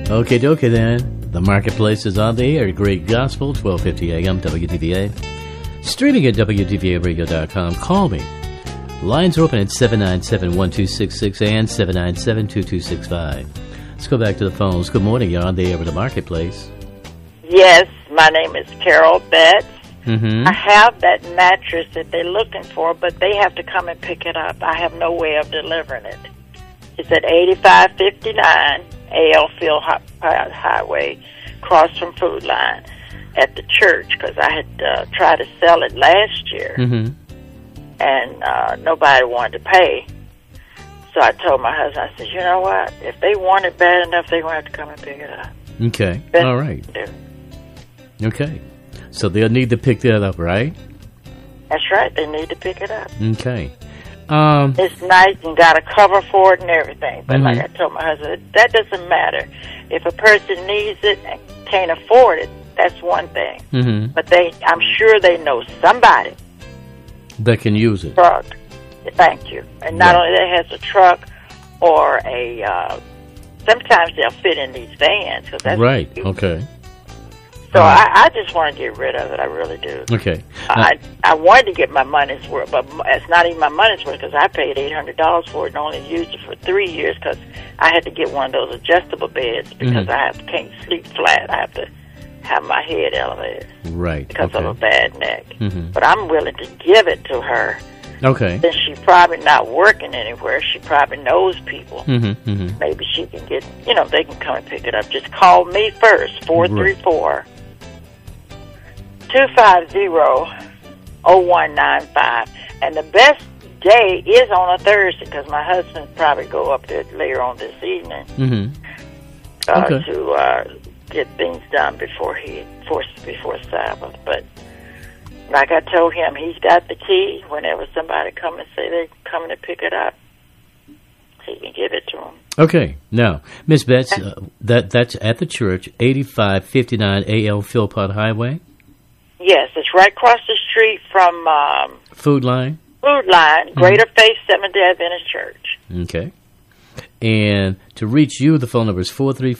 Okay, dokie then. The Marketplace is on the air. Great Gospel, 1250 AM, WDVA. Streaming at WDVAradio.com. Call me. Lines are open at 797-1266 and 797-2265. Let's go back to the phones. Good morning. You're on the air with the Marketplace. Yes, my name is Carol Betts. Mm-hmm. I have that mattress that they're looking for, but they have to come and pick it up. I have no way of delivering it. It's at 8559 A.L. Field Highway, across from Food Line, at the church, because I had tried to sell it last year, and nobody wanted to pay. So I told my husband, I said, you know what? If they want it bad enough, they're going to have to come and pick it up. Okay. That's all right. Okay. So they'll need to pick that up, right? That's right. They need to pick it up. Okay. It's nice and got a cover for it and everything. But like I told my husband, that doesn't matter. If a person needs it and can't afford it, that's one thing. But I'm sure they know somebody that can use it. Truck. Thank you. And not only that, has a truck or a. Sometimes they'll fit in these vans. Cause that's right. Okay. So I just want to get rid of it. I really do. Okay. I wanted to get my money's worth, but it's not even my money's worth because I paid $800 for it and only used it for 3 years because I had to get one of those adjustable beds because can't sleep flat. I have to have my head elevated. Right. Because of a bad neck. But I'm willing to give it to her. Okay. Since she's probably not working anywhere, she probably knows people. Maybe she can get, they can come and pick it up. Just call me first, 434-250-0195. And the best day is on a Thursday because my husband probably go up there later on this evening to get things done before Sabbath. But like I told him, he's got the key. Whenever somebody come and say they're coming to pick it up, he can give it to them. Okay. Now, Miss Betts, that's at the church, 8559 A.L. Philpott Highway? Yes, it's right across the street from Food Line? Food Line, Greater Faith Seventh-day Adventist Church. Okay. And to reach you, the phone number is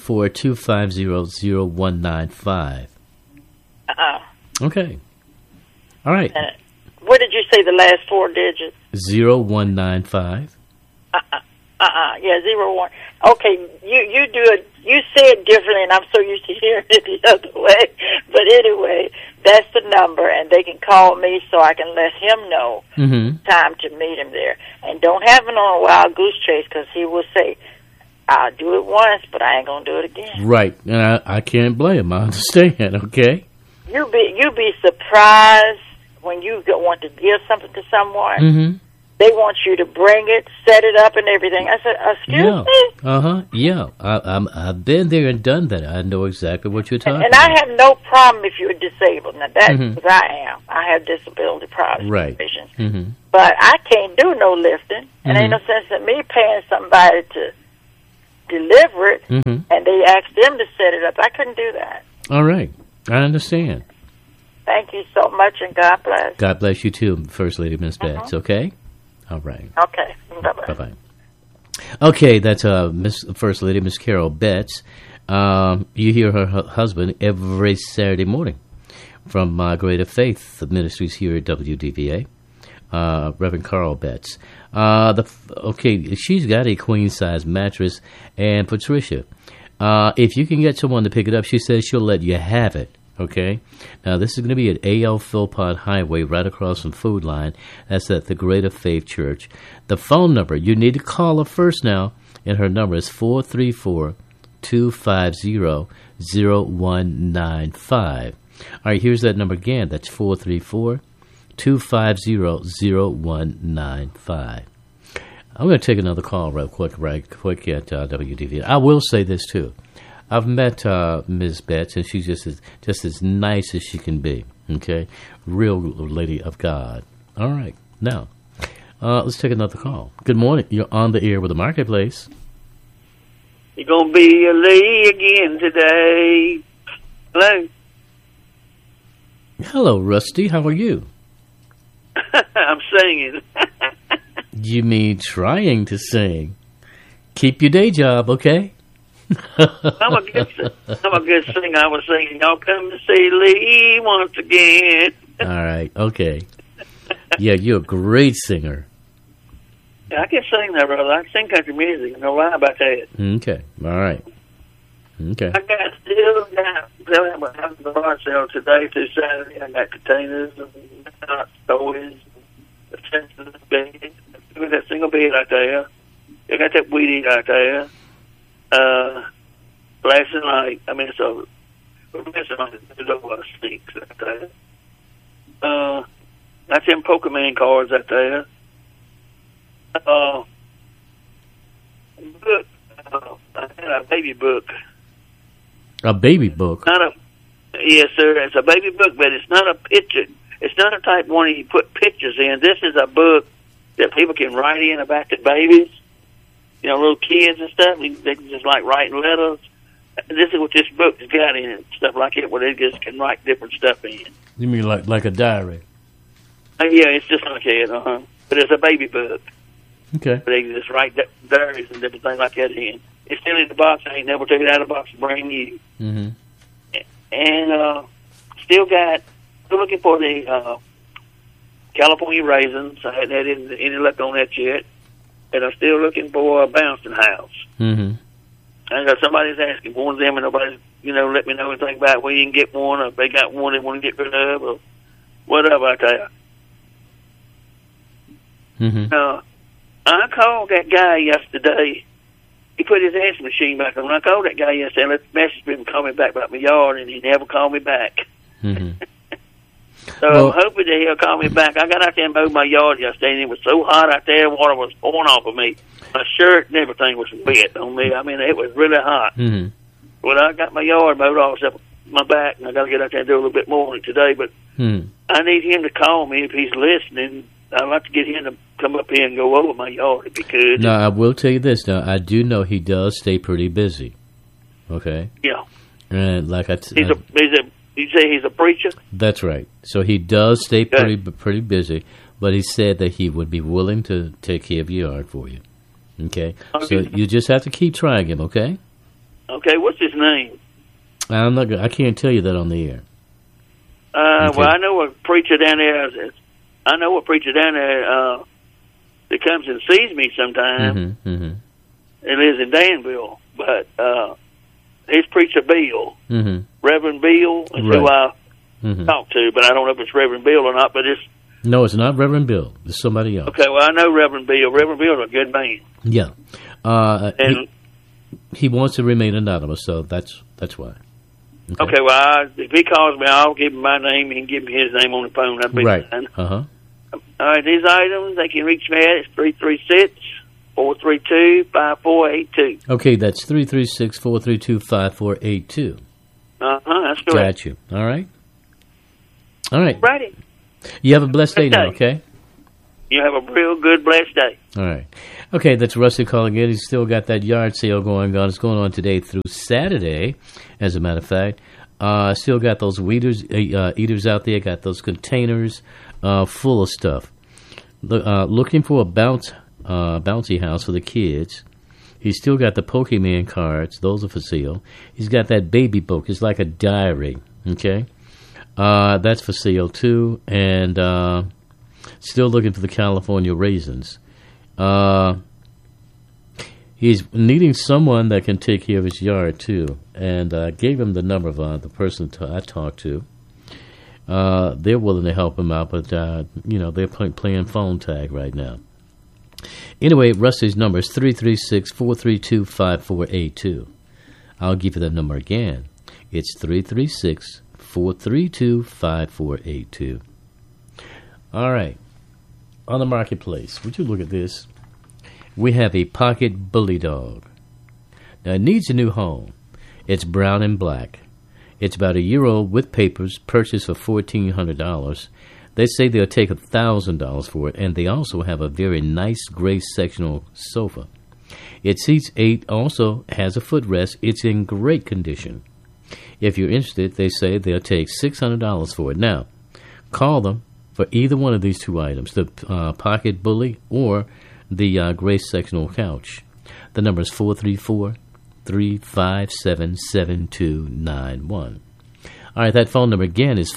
434-250-0195. Okay. All right. What did you say the last four digits? 0195. Yeah, 01. Okay, you do it. You say it differently, and I'm so used to hearing it the other way. But anyway, that's the number, and they can call me so I can let him know time to meet him there. And don't have him on a wild goose chase because he will say, I'll do it once, but I ain't going to do it again. Right, and I can't blame him. I understand, okay? You be surprised when you want to give something to someone. They want you to bring it, set it up, and everything. I said, excuse me? Yeah. I've been there and done that. I know exactly what you're talking about. And I have no problem if you're disabled. Now, that's because I am. I have disability problems. Right. But I can't do no lifting. And ain't no sense in me paying somebody to deliver it, and they ask them to set it up. I couldn't do that. All right. I understand. Thank you so much, and God bless. God bless you, too, First Lady Miss Betts, okay? All right. Okay. Bye-bye. Bye-bye. Okay, that's First Lady Miss Carol Betts. You hear her husband every Saturday morning from Greater Faith Ministries here at WDVA, Reverend Carl Betts. She's got a queen-size mattress, and Patricia, if you can get someone to pick it up, she says she'll let you have it. Okay, now this is going to be at A.L. Philpott Highway, right across from Food Line. That's at the Greater Faith Church. The phone number, you need to call her first now, and her number is 434-250-0195. All right, here's that number again. That's 434-250-0195. I'm going to take another call right quick at WDV. I will say this, too. I've met Ms. Betts, and she's just as nice as she can be, okay? Real lady of God. All right. Now, let's take another call. Good morning. You're on the air with the Marketplace. You're going to be a lady again today. Hello? Hello, Rusty. How are you? I'm singing. You mean trying to sing. Keep your day job, okay? I'm a good singer. I was singing, "Y'all come to see Lee once again." All right. Okay. Yeah, you're a great singer. Yeah, I can sing that, brother. I can sing country music. No lie about that. Okay. All right. Okay. I still got the bar sale today through Saturday. I got containers and toys, a sensitive bed. Look at that single bed out there. I got that weed eat out there. Flashing light. I mean, so flashing light. There's a lot of sneaks out there. Got them Pokemon cards out there. Book. I had a baby book. A baby book? Yes, sir. It's a baby book, but it's not a picture. It's not a type one you put pictures in. This is a book that people can write in about the babies. You know, little kids and stuff. They can just like writing letters. This is what this book has got in it. Stuff like it, where they just can write different stuff in. You mean like a diary? Yeah, it's just like that. But it's a baby book. Okay. They just write diaries and different things like that in. It's still in the box. I ain't never took it out of the box. It's brand new. Mm-hmm. And still looking for the California raisins. I hadn't had any luck on that yet. And I'm still looking for a bouncing house. Mm-hmm. I got somebody's asking one of them, and nobody's, let me know anything about where you can get one, or if they got one they want to get rid of, or whatever out there. Mm-hmm. I called that guy yesterday. He put his answering machine back on. I called that guy yesterday and left a message for him to call me back about my yard, and he never called me back. Mm-hmm. So I'm hoping that he'll call me back. I got out there and mowed my yard yesterday, and it was so hot out there, water was pouring off of me. My shirt and everything was wet on me. I mean, it was really hot. Mm-hmm. Well, I got my yard mowed off except my back, and I got to get out there and do a little bit more on it today. But I need him to call me if he's listening. I'd like to get him to come up here and go over my yard if he could. Now, I will tell you this. Now, I do know he does stay pretty busy. Okay? Yeah. And like you say he's a preacher? That's right. So he does stay pretty busy, but he said that he would be willing to take care of your yard for you. Okay? So you just have to keep trying him, okay? Okay, what's his name? I can't tell you that on the air. Okay. Well, I know a preacher down there. I know a preacher down there that comes and sees me sometimes. Mm-hmm, mm-hmm. He lives in Danville, but he's Preacher Bill. Mm-hmm. Reverend Bill is who I talk to, but I don't know if it's Reverend Bill or not, but it's... No, it's not Reverend Bill. It's somebody else. Okay, well, I know Reverend Bill. Reverend Bill's a good man. Yeah. And he wants to remain anonymous, so that's why. Okay, well, if he calls me, I'll give him my name. He can give me his name on the phone. That'd be right. fine. Uh-huh. All right, these items, they can reach me at. It's 336-432-5482. Okay, that's 336-432-5482. That's correct. Got you. All right. All right. Ready. You have a blessed day now, okay? You have a real good, blessed day. All right. Okay, that's Rusty calling in. He's still got that yard sale going on. It's going on today through Saturday, as a matter of fact. Still got those eaters out there. Got those containers full of stuff. Looking for a bouncy house for the kids. He's still got the Pokemon cards. Those are for sale. He's got that baby book. It's like a diary, okay? That's for sale, too. And still looking for the California raisins. He's needing someone that can take care of his yard, too. And I gave him the number of the person I talked to. They're willing to help him out, but, they're playing phone tag right now. Anyway, Rusty's number is 336-432-5482. I'll give you that number again. It's 336-432-5482. All right. On the marketplace, would you look at this? We have a pocket bully dog. Now, it needs a new home. It's brown and black. It's about a year old with papers, purchased for $1,400. They say they'll take $1,000 for it, and they also have a very nice gray sectional sofa. It seats 8, also has a footrest. It's in great condition. If you're interested, they say they'll take $600 for it. Now, call them for either one of these two items, the pocket bully or the gray sectional couch. The number is 434-357-7291. All right, that phone number again is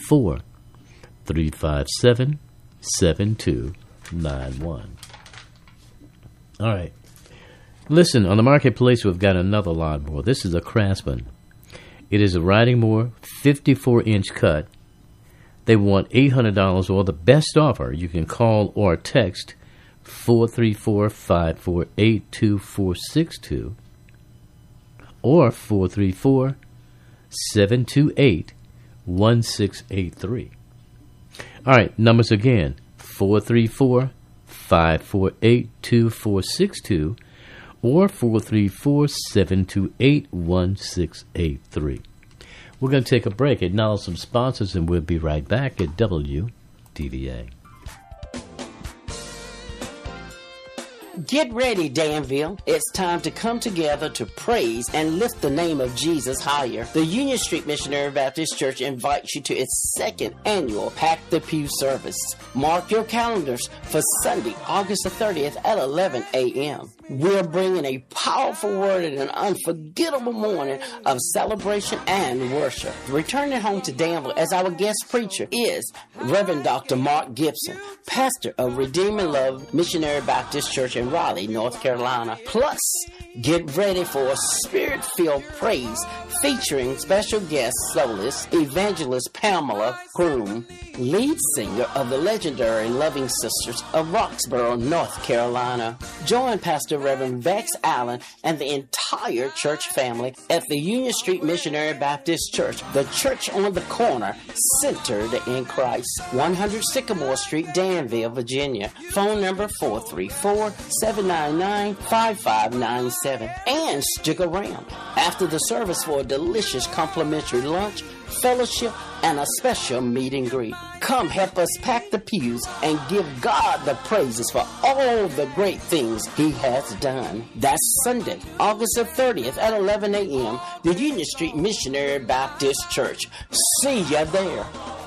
434-357-7291. All right. Listen, on the marketplace, we've got another lawnmower. This is a Craftsman. It is a riding mower, 54-inch cut. They want $800 or the best offer. You can call or text 434-548-2462 or 434-728-1683. All right, numbers again, 434-548-2462 or 434-728-1683. We're going to take a break, acknowledge some sponsors, and we'll be right back at WDVA. Get ready, Danville. It's time to come together to praise and lift the name of Jesus higher. The Union Street Missionary Baptist Church invites you to its second annual Pack the Pew service. Mark your calendars for Sunday, August the 30th at 11 a.m. We're bringing a powerful word and an unforgettable morning of celebration and worship. Returning home to Danville as our guest preacher is Reverend Dr. Mark Gibson, pastor of Redeeming Love Missionary Baptist Church in Raleigh, North Carolina. Plus, get ready for a spirit-filled praise featuring special guest soloist, evangelist Pamela Groom, lead singer of the legendary Loving Sisters of Roxborough, North Carolina. Join Pastor Reverend Vex Allen and the entire church family at the Union Street Missionary Baptist Church, the church on the corner, centered in Christ. 100 Sycamore Street, Danville, Virginia. Phone number 434-799-5597. And stick around after the service for a delicious complimentary lunch, fellowship, and a special meet and greet. Come help us pack the pews and give God the praises for all the great things He has done. That's Sunday, August the 30th at 11 a.m., the Union Street Missionary Baptist Church. See ya there.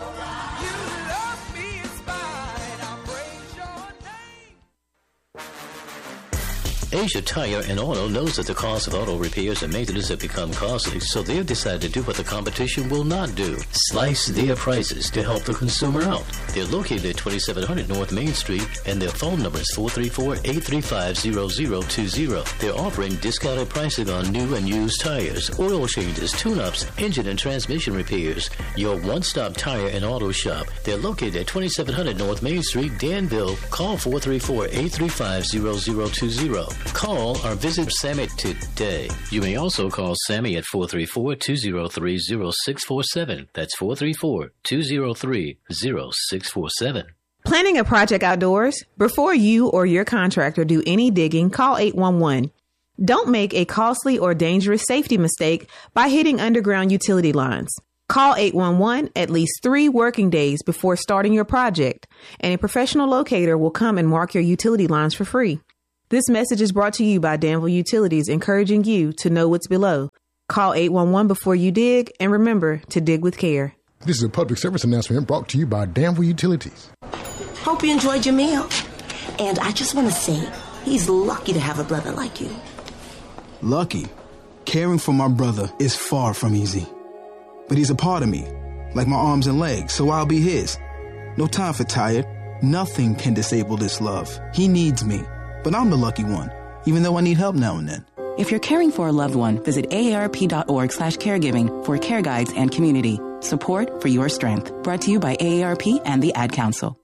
Asia Tire and Auto knows that the cost of auto repairs and maintenance have become costly, so they've decided to do what the competition will not do: slice their prices to help the consumer out. They're located at 2700 North Main Street, and their phone number is 434-835-0020. They're offering discounted pricing on new and used tires, oil changes, tune-ups, engine and transmission repairs. Your one-stop tire and auto shop. They're located at 2700 North Main Street, Danville. Call 434-835-0020. Call or visit Sammy today. You may also call Sammy at 434-203-0647. That's 434-203-0647. Planning a project outdoors? Before you or your contractor do any digging, call 811. Don't make a costly or dangerous safety mistake by hitting underground utility lines. Call 811 at least 3 working days before starting your project, and a professional locator will come and mark your utility lines for free. This message is brought to you by Danville Utilities, encouraging you to know what's below. Call 811 before you dig, and remember to dig with care. This is a public service announcement brought to you by Danville Utilities. Hope you enjoyed your meal. And I just want to say, he's lucky to have a brother like you. Lucky? Caring for my brother is far from easy. But he's a part of me, like my arms and legs, so I'll be his. No time for tired. Nothing can disable this love. He needs me. But I'm the lucky one, even though I need help now and then. If you're caring for a loved one, visit aarp.org/caregiving for care guides and community. Support for your strength. Brought to you by AARP and the Ad Council.